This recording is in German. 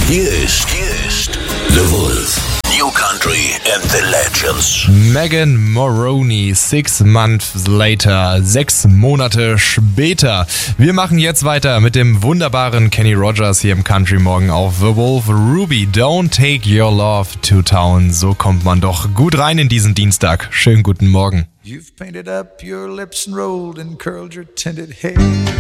Hier ist The Wolf. New Country and the Legends. Megan Moroney, 6 months later, 6 Monate später. Wir machen jetzt weiter mit dem wunderbaren Kenny Rogers hier im Country Morgen auf The Wolf. Ruby, don't take your love to town. So kommt man doch gut rein in diesen Dienstag. Schönen guten Morgen. You've painted up your lips and rolled and curled your tinted hair.